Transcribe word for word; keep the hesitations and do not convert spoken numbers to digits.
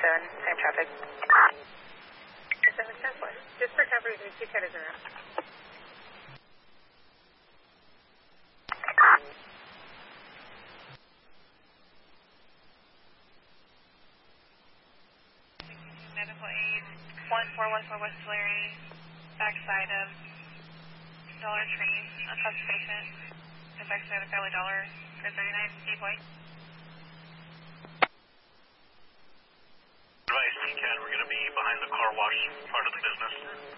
shown, same traffic. seven ten four. Just for coverage, we two cut is around. Medical aid, one four one four West Tulare, backside of Dollar Tree, unconscious patient, and backside of Valley Dollar, for thirty-nine, eight point. Advice, T ten, we're going to be behind the car wash part of the business.